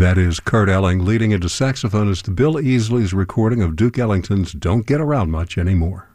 That is Kurt Elling leading into saxophonist Bill Easley's recording of Duke Ellington's Don't Get Around Much Anymore.